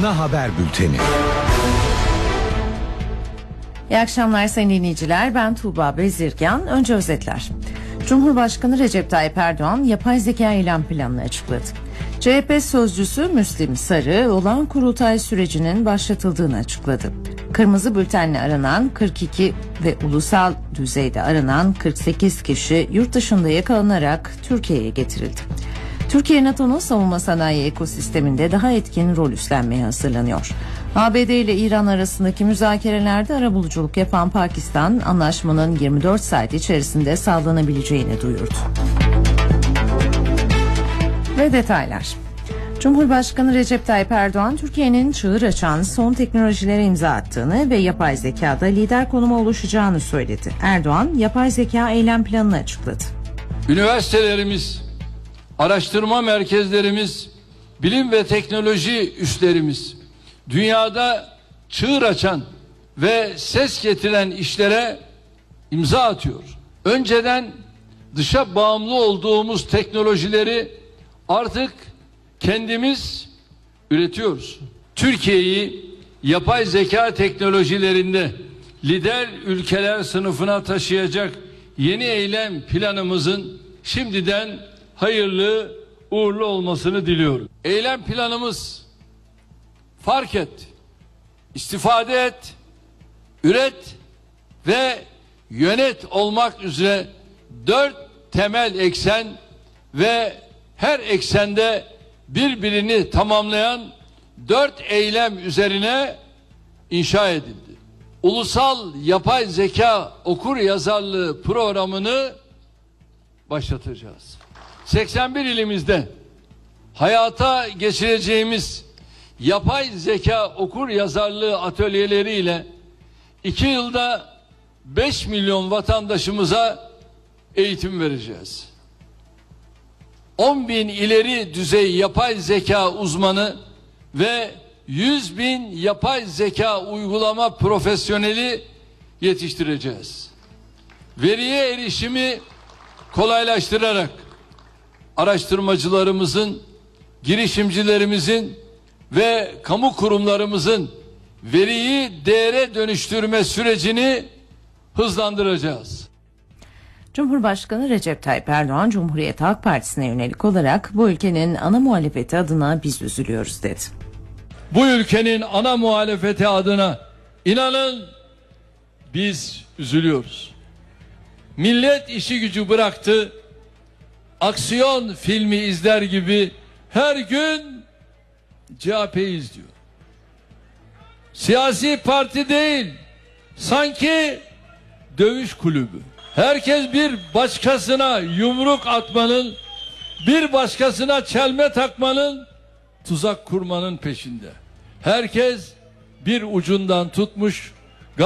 Ana Haber Bülteni. İyi akşamlar sayın dinleyiciler. Ben Tuğba Bezirgan. Önce özetler. Cumhurbaşkanı Recep Tayyip Erdoğan yapay zeka eylem planını açıkladı. CHP sözcüsü Müslim Sarı olağan kurultay sürecinin başlatıldığını açıkladı. Kırmızı bültenle aranan 42 ve ulusal düzeyde aranan 48 kişi yurt dışında yakalanarak Türkiye'ye getirildi. Türkiye NATO'nun savunma sanayi ekosisteminde daha etkin rol üstlenmeye hazırlanıyor. ABD ile İran arasındaki müzakerelerde arabuluculuk yapan Pakistan, anlaşmanın 24 saat içerisinde sağlanabileceğini duyurdu. Ve detaylar. Cumhurbaşkanı Recep Tayyip Erdoğan, Türkiye'nin çığır açan son teknolojilere imza attığını ve yapay zekada lider konuma ulaşacağını söyledi. Erdoğan, yapay zeka eylem planını açıkladı. Üniversitelerimiz, araştırma merkezlerimiz, bilim ve teknoloji üslerimiz dünyada çığır açan ve ses getiren işlere imza atıyor. Önceden dışa bağımlı olduğumuz teknolojileri artık kendimiz üretiyoruz. Türkiye'yi yapay zeka teknolojilerinde lider ülkeler sınıfına taşıyacak yeni eylem planımızın şimdiden hayırlı uğurlu olmasını diliyorum. Eylem planımız fark et, istifade et, üret ve yönet olmak üzere 4 temel eksen ve her eksende birbirini tamamlayan 4 eylem üzerine inşa edildi. Ulusal Yapay Zeka Okur Yazarlığı programını başlatacağız. 81 ilimizde hayata geçireceğimiz yapay zeka okur yazarlığı atölyeleriyle 2 yılda 5 milyon vatandaşımıza eğitim vereceğiz. 10 bin ileri düzey yapay zeka uzmanı ve 100 bin yapay zeka uygulama profesyoneli yetiştireceğiz. Veriye erişimi kolaylaştırarak araştırmacılarımızın, girişimcilerimizin ve kamu kurumlarımızın veriyi değere dönüştürme sürecini hızlandıracağız. Cumhurbaşkanı Recep Tayyip Erdoğan, Cumhuriyet Halk Partisi'ne yönelik olarak bu ülkenin ana muhalefeti adına biz üzülüyoruz dedi. Bu ülkenin ana muhalefeti adına inanın biz üzülüyoruz. Millet işi gücü bıraktı, aksiyon filmi izler gibi her gün CHP'yi izliyor. Siyasi parti değil, sanki dövüş kulübü. Herkes bir başkasına yumruk atmanın, bir başkasına çelme takmanın, tuzak kurmanın peşinde. Herkes bir ucundan tutmuş,